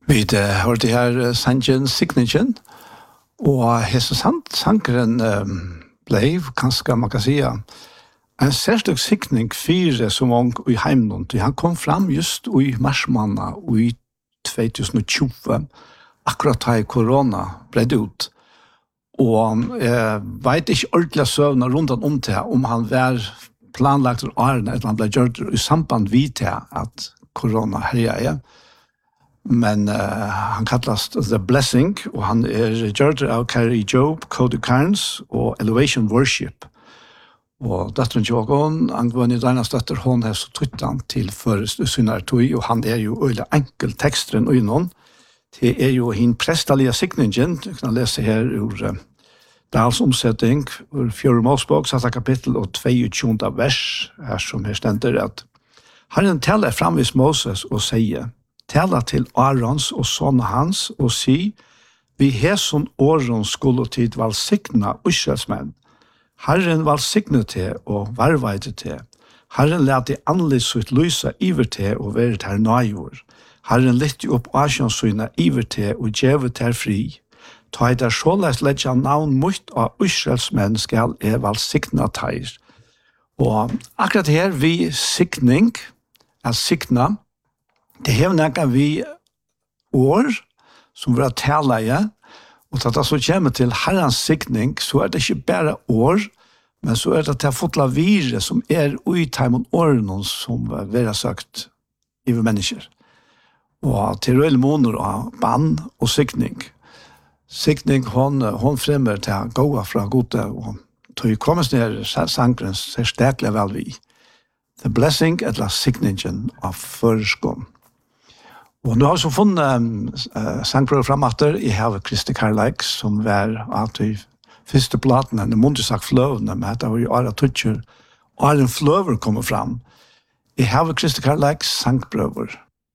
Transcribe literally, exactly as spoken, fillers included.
Vi har det her sangen Signature, og hese sangeren um, ble, kanskje man kan si, en særlig signing fire som ung i Heimlund. Han kom fram just i marsmanna i tjue tjue, akkurat da korona ble ut. Og jeg vet ikke ordentlig søvnene rundt om til om han var planlagt av årene, eller han ble gjort i samband vid til at korona herja er. Men uh, han kallas The Blessing, og han er gjort av Carrie Job, Cody Carnes og Elevation Worship. Og døtteren Jogon, angående denne støtter, hun er så tryttan til først synner tog, og han er jo øyelig enkel teksteren og innom. Det er jo hin prestalige signingen, du kan lese her ur uh, Dals omsetting, ur Fjord Mosbok, satt kapittel og tjueåtte vers, her som her stender at Herren taler framvis Moses og sier, tala til Arons og sånne hans og si, vi heson åren skulle tid valsikna Israelsmenn. Herren valsikne til og varveide til. Herren lette annerledes sitt lysa iver til og være til nøyord. Herren lette opp asjonsyna iver til og djeve til fri. Ta i der såleis letja navn mot av Israelsmenn skal er valsikna teir. Og akkurat her vi sikning, er sikna, det har nægget vi år som vi har tala i, og at det så kommer til herrens sikning, så er det ikke bare år, men så er det til fotla vire som er ui taimon årene som vi har sagt i mennesker. Og til røyne måneder av bann og sikning. Sikning, hon, hon fremmer til gåa fra gode, og tog kommes ned sangren ser steklig vel vi. The Blessing, eller sikningen av førskånd. Og nå har vi så funnet uh, sangprøver frematter i Have Kristi Karlaik, som var at vi første platen, den måtte sagt fløvene, men det var jo Ara Tutscher, og en fløver kommer fram. I Have Kristi Karlaik sangprøver.